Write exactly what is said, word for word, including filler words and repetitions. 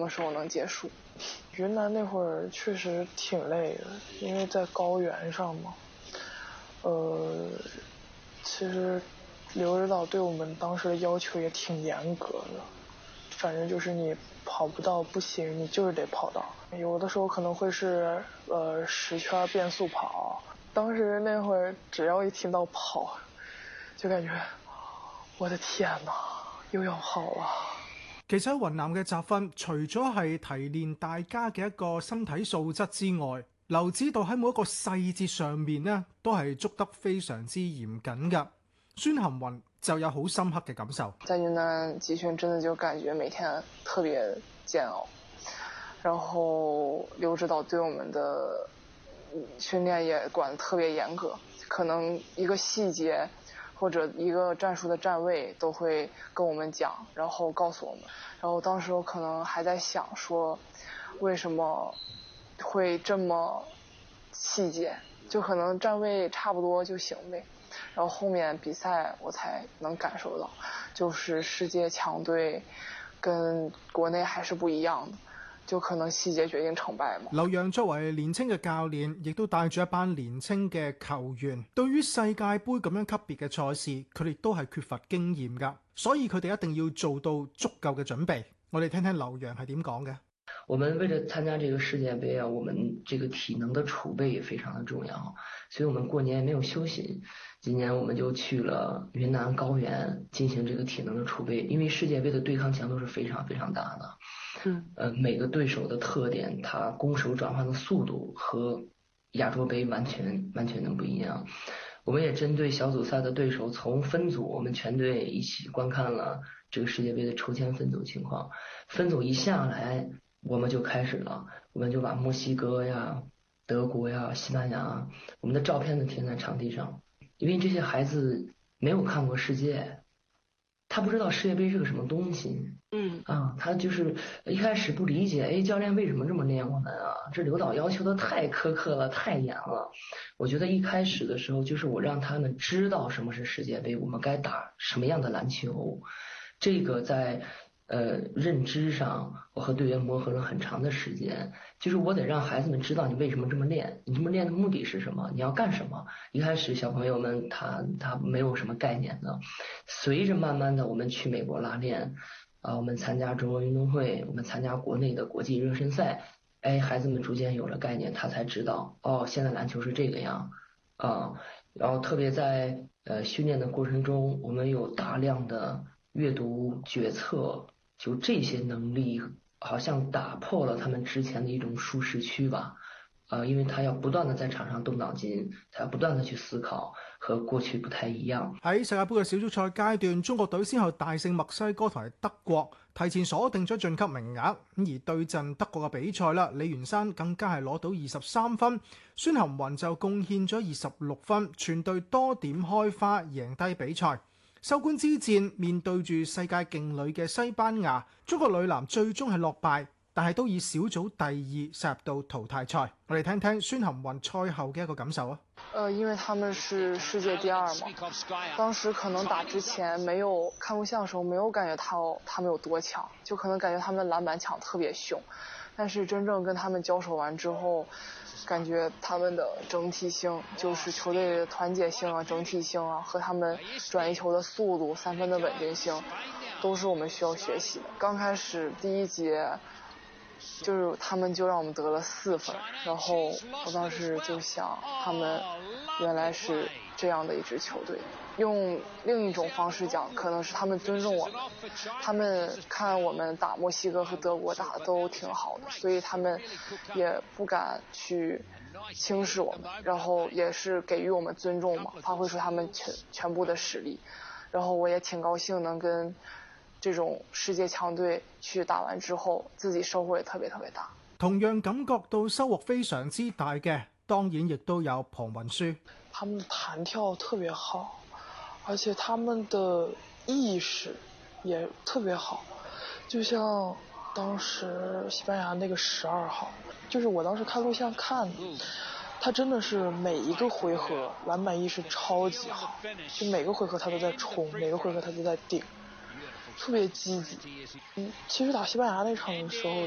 么时候能结束。云南那会儿确实挺累的，因为在高原上嘛。呃，其实刘指导对我们当时的要求也挺严格的，反正就是你跑不到不行，你就是得跑到。有的时候可能会是呃十圈变速跑，当时那会儿只要一听到跑，就感觉我的天哪，又要跑了。 其實喺雲南嘅集訓，除咗係提煉大家嘅一個身體素質之外，劉指導喺每一個細節上面呢，都係捉得非常之嚴謹㗎。孫含雲就有好深刻嘅感受。 在雲南集訓真的就感覺每天特別煎熬，然後劉指導對我們的訓練也管得特別嚴格，可能一個細節或者一個戰術的站位都會跟我們講，然後告訴我們。然後當時我可能還在想說，為什麼會這麼細節，就可能站位差不多就行唄。然後後面比賽我才能感受到，就是世界強隊跟國內還是不一樣的，就可能細節決定成敗嘛。 劉洋作為年青嘅教練，亦都帶住一班年青嘅球員，對於世界盃咁樣級別嘅賽事，佢哋都係缺乏經驗㗎，所以佢哋一定要做到足夠嘅準備。我哋聽聽劉洋係點講嘅。 我們為了參加這個世界盃啊，我們這個體能的儲備也非常的重要，所以我們過年沒有休息。今年我們就去了雲南高原進行這個體能的儲備，因為世界盃的對抗強度是非常非常大的。 嗯， 呃，每個對手的特點，它攻守轉換的速度和亞洲盃完全完全的不一樣。我們也針對小組賽的對手，從分組我們全隊一起觀看了這個世界盃的抽籤分組情況。分組一下來，我們就開始了，我們就把墨西哥呀、德國呀、西班牙，我們的照片都貼在場地上，因為這些孩子沒有看過世界，他不知道世界盃是個什麼東西。 嗯啊，他就是一開始不理解，哎，教練為什麼這麼練我們啊？這劉導要求的太苛刻了，太嚴了。我覺得一開始的時候，就是我讓他們知道什麼是世界盃，我們該打什麼樣的籃球。這個在呃，認知上，我和隊員磨合了很長的時間，就是我得讓孩子們知道你為什麼這麼練，你這麼練的目的是什麼，你要幹什麼。一開始小朋友們他他沒有什麼概念的，隨着慢慢的我們去美國拉練，啊，我們參加中國運動會，我們參加國內的國際熱身賽，哎，孩子們逐漸有了概念，他才知道，哦，現在籃球是這個樣，啊，然後特別在呃訓練的過程中，我們有大量的閱讀決策。就這些能力好像打破了他們之前的一種舒適區吧，呃，因為他要不斷的在場上動腦筋，他要不斷的去思考，和過去不太一樣。 喺世界盃嘅小組賽階段，中國隊先後大勝墨西哥同埋德國，提前鎖定咗晉級名額。咁而對陣德國嘅比賽啦，李元山更加係攞到二十三分，孫含雲就貢獻咗二十六分，全隊多點開花，贏低比賽。收官之戰面對住世界勁旅嘅西班牙，中國女籃最終係落敗，但係都以小組第二殺入到淘汰賽。我哋聽聽孫含雲賽後嘅一個感受啊。 呃，因為他們是世界第二嘛，當時可能打之前沒有看錄像的時候，沒有感覺他他們有多強，就可能感覺他們的籃板搶特別兇，但是真正跟他們交手完之後，感覺他們的整體性，就是球隊的團結性啊、整體性啊，和他們轉移球的速度、三分的穩定性，都是我們需要學習的。剛開始第一節，就是他們就讓我們得了四分，然後我當時就想，他們原來是這樣的一支球隊。用另一種方式講，可能是他們尊重我們，他們看我們打墨西哥和德國打得都挺好的，所以他們也不敢去輕視我們，然後也是給予我們尊重嘛，發揮出他們全全部的實力。然後我也挺高興能跟這種世界強隊去打完之後，自己收穫也特別特別大。 同樣感覺到收穫非常之大嘅，當然亦都有龐雲舒。 他們的彈跳特別好，而且他們的意識也特別好，就像當時西班牙那個十二號，就是我當時看錄像看的，他真的是每一個回合籃板意識超級好，就每個回合他都在衝，每個回合他都在頂，特別積極。嗯，其實打西班牙那場的時候